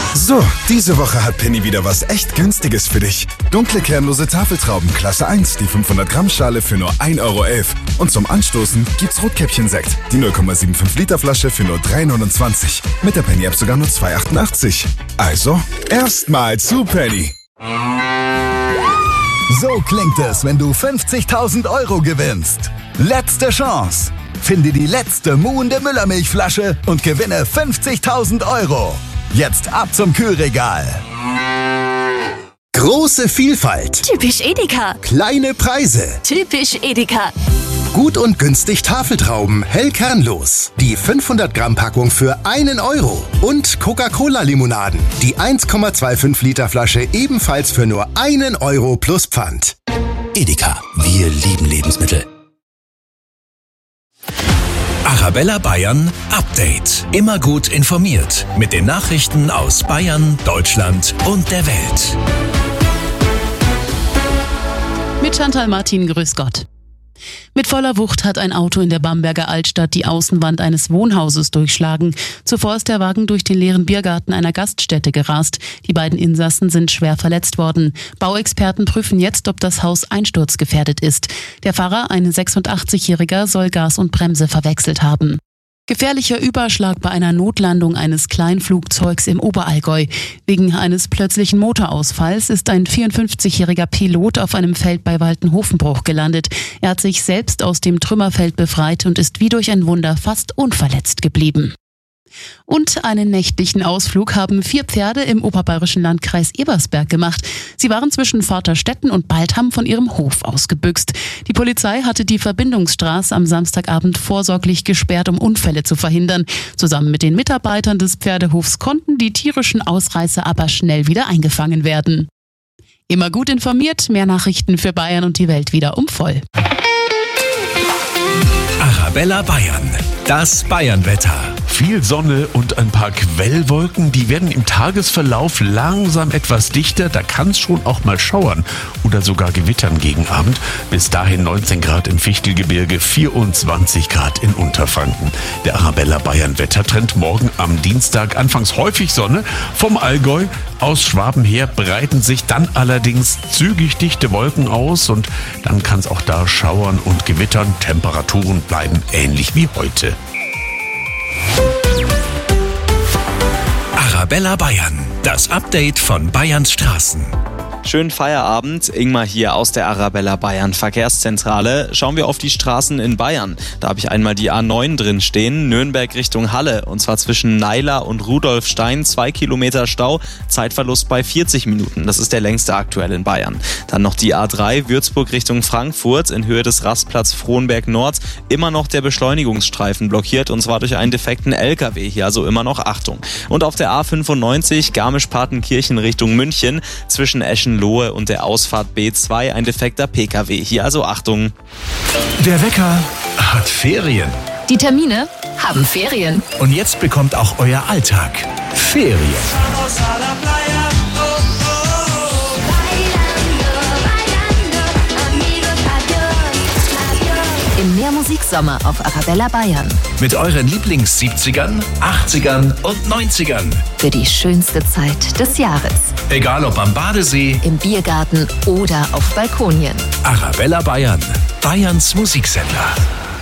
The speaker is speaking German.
So, diese Woche hat Penny wieder was echt Günstiges für dich. Dunkle kernlose Tafeltrauben Klasse 1, die 500 Gramm Schale für nur 1,11 €. Und zum Anstoßen gibt's Rotkäppchen-Sekt, die 0,75 Liter Flasche für nur 3,29 €. Mit der Penny-App sogar nur 2,88 €. Also, erstmal zu Penny. So klingt es, wenn du 50.000 € gewinnst. Letzte Chance. Finde die letzte muhende Müllermilchflasche und gewinne 50.000 €. Jetzt ab zum Kühlregal. Große Vielfalt. Typisch Edeka. Kleine Preise. Typisch Edeka. Gut und günstig Tafeltrauben, hell kernlos. Die 500 Gramm Packung für 1 €. Und Coca-Cola-Limonaden. Die 1,25 Liter Flasche ebenfalls für nur 1 € plus Pfand. Edeka, wir lieben Lebensmittel. Arabella Bayern Update. Immer gut informiert mit den Nachrichten aus Bayern, Deutschland und der Welt. Mit Chantal Martin, grüß Gott. Mit voller Wucht hat ein Auto in der Bamberger Altstadt die Außenwand eines Wohnhauses durchschlagen. Zuvor ist der Wagen durch den leeren Biergarten einer Gaststätte gerast. Die beiden Insassen sind schwer verletzt worden. Bauexperten prüfen jetzt, ob das Haus einsturzgefährdet ist. Der Fahrer, ein 86-Jähriger, soll Gas und Bremse verwechselt haben. Gefährlicher Überschlag bei einer Notlandung eines Kleinflugzeugs im Oberallgäu. Wegen eines plötzlichen Motorausfalls ist ein 54-jähriger Pilot auf einem Feld bei Waltenhofenbruch gelandet. Er hat sich selbst aus dem Trümmerfeld befreit und ist wie durch ein Wunder fast unverletzt geblieben. Und einen nächtlichen Ausflug haben 4 Pferde im oberbayerischen Landkreis Ebersberg gemacht. Sie waren zwischen Vaterstetten und Baltham von ihrem Hof ausgebüxt. Die Polizei hatte die Verbindungsstraße am Samstagabend vorsorglich gesperrt, um Unfälle zu verhindern. Zusammen mit den Mitarbeitern des Pferdehofs konnten die tierischen Ausreißer aber schnell wieder eingefangen werden. Immer gut informiert, mehr Nachrichten für Bayern und die Welt wieder voll. Arabella Bayern, das Bayernwetter. Viel Sonne und ein paar Quellwolken, die werden im Tagesverlauf langsam etwas dichter. Da kann es schon auch mal schauern oder sogar gewittern gegen Abend. Bis dahin 19 Grad im Fichtelgebirge, 24 Grad in Unterfranken. Der Arabella Bayern Wettertrend morgen am Dienstag. Anfangs häufig Sonne. Vom Allgäu aus Schwaben her breiten sich dann allerdings zügig dichte Wolken aus und dann kann es auch da schauern und gewittern. Temperaturen bleiben ähnlich wie heute. Arabella Bayern, das Update von Bayerns Straßen. Schönen Feierabend, Ingmar hier aus der Arabella Bayern Verkehrszentrale. Schauen wir auf die Straßen in Bayern. Da habe ich einmal die A9 drin stehen, Nürnberg Richtung Halle. Und zwar zwischen Naila und Rudolfstein, 2 Kilometer Stau, Zeitverlust bei 40 Minuten. Das ist der längste aktuell in Bayern. Dann noch die A3 Würzburg Richtung Frankfurt in Höhe des Rastplatz Frohnberg Nord. Immer noch der Beschleunigungsstreifen blockiert und zwar durch einen defekten LKW. Hier also immer noch Achtung. Und auf der A95 Garmisch-Partenkirchen Richtung München zwischen Eschenlohe und der Ausfahrt B2 ein defekter PKW. Hier also Achtung. Der Wecker hat Ferien. Die Termine haben Ferien. Und jetzt bekommt auch euer Alltag Ferien. Im Mehrmusiksommer auf Arabella Bayern. Mit euren Lieblings-70ern, 80ern und 90ern. Für die schönste Zeit des Jahres. Egal ob am Badesee, Im Biergarten oder auf Balkonien. Arabella Bayern, Bayerns Musiksender.